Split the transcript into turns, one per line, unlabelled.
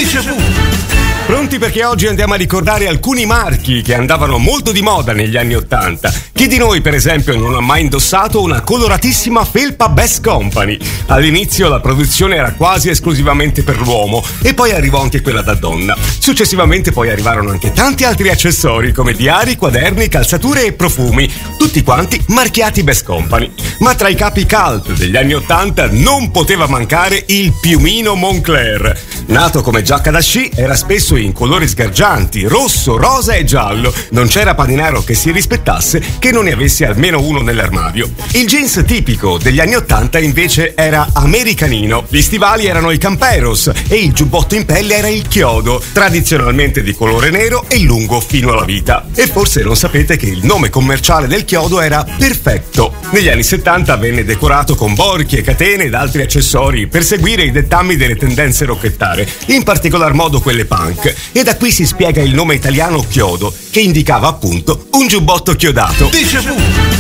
Déjà vu.
Pronti, perché oggi andiamo a ricordare alcuni marchi che andavano molto di moda negli anni '80. Chi di noi, per esempio, non ha mai indossato una coloratissima felpa Best Company? All'inizio la produzione era quasi esclusivamente per l'uomo e poi arrivò anche quella da donna. Successivamente poi arrivarono anche tanti altri accessori come diari, quaderni, calzature e profumi, tutti quanti marchiati Best Company. Ma tra i capi cult degli anni '80 non poteva mancare il piumino Moncler. Nato come giacca da sci, era spesso in colori sgargianti, rosso, rosa e giallo. Non c'era paninaro che si rispettasse che non ne avesse almeno uno nell'armadio. Il jeans tipico degli anni '80 invece era americanino. Gli stivali erano i camperos e il giubbotto in pelle era il chiodo, tradizionalmente di colore nero e lungo fino alla vita. E forse non sapete che il nome commerciale del chiodo era Perfetto. Negli anni '70 venne decorato con borchie, catene ed altri accessori per seguire i dettami delle tendenze rocchettare, in particolar modo quelle punk. E da qui si spiega il nome italiano chiodo, che indicava appunto un giubbotto chiodato.
Déjà vu.